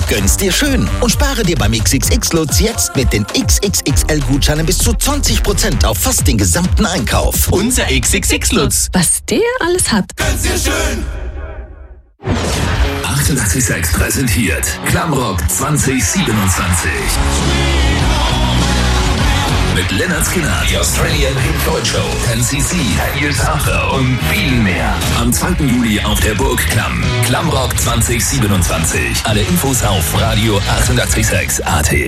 Gönn's dir schön und spare dir beim XXX-Lutz jetzt mit den XXXL-Gutscheinen bis zu 20% auf fast den gesamten Einkauf. Unser XXX-Lutz. Was der alles hat. Gönn's dir schön. 88.6 präsentiert Klammrock 2027. Mit Lynyrd Skynyrd, die Australian Pink Floyd Show, NCC, 10 Years After und vielen mehr. Am 2. Juli auf der Burg Klamm. Klammrock 2027. Alle Infos auf Radio 88.6 AT.